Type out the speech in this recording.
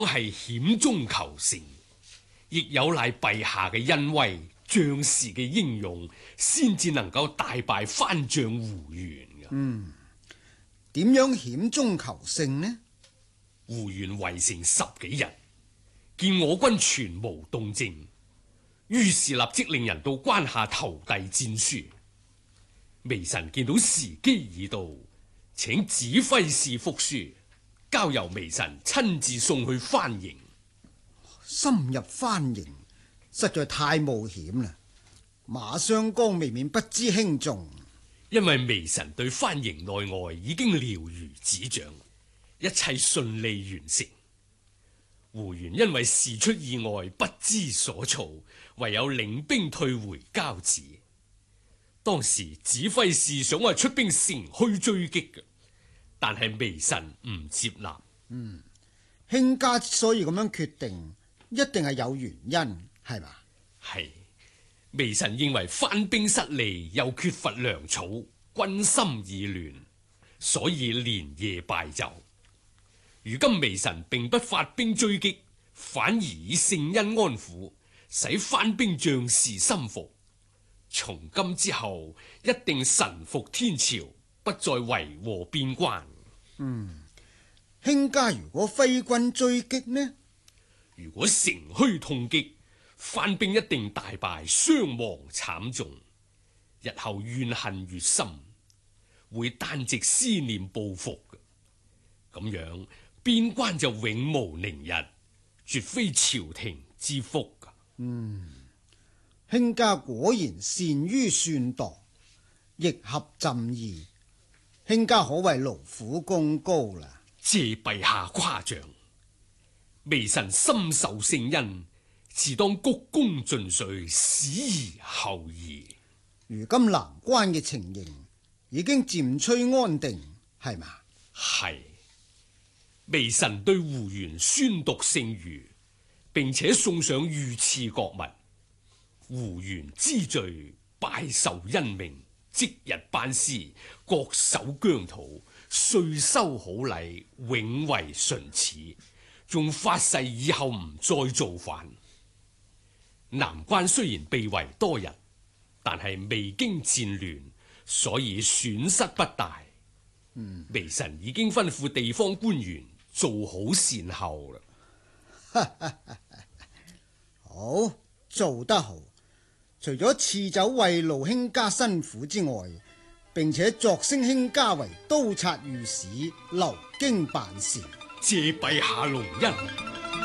係險中求勝，亦有賴陛下嘅恩威、將士嘅英勇，先至能夠大敗番將胡元嘅。 點樣險中求勝呢？ 胡元圍城10幾日，見我軍全無動靜，於是立即令人到關下投遞戰書。微臣見到時機已到，請指揮使復書，交由微臣親自送去番營。 深入番營實在太冒險啦，馬相光未免不知輕重。 因為微臣對番營內外已經了如指掌，一切順利完成。胡元因為事出意外，不知所措，唯有領兵退回交趾。當時指揮使想話出兵乘虛追擊嘅，但係微臣唔接納。 卿家所以咁樣決定，一定係有原因，係嘛？ 係。微臣認為番兵失利，又缺乏糧草，軍心已亂，所以連夜敗走。如今微臣並不發兵追擊，反而以聖恩安撫，使番兵將士心服。從今之後，一定臣服天朝，不再為禍邊關。 卿家如果揮軍追擊呢？ 如果乘虛痛擊，番兵一定大敗，傷亡慘重，日後怨恨越深，會單直思念報復嘅。咁樣邊關就永無寧日，絕非朝廷之福噶。 卿家果然善於算度，亦合朕意。卿家可謂勞苦功高啦。 謝陛下誇獎，微臣深受聖恩，自當鞠躬盡瘁，死而後已。 如今南關嘅情形已經漸趨安定，係嘛？ 係。微臣對胡元宣讀聖諭，並且送上御賜國物。胡元知罪，拜受恩命，即日班師，各守疆土，歲收好禮，永為唇齒，仲發誓以後唔再造反。南關雖然被圍多日，但係未經戰亂，所以損失不大。微臣已經吩咐地方官員做好善後啦。 好，做得好。除咗賜酒慰勞卿家辛苦之外，並且擢升卿家為都察御史，留京辦事。 謝陛下隆恩。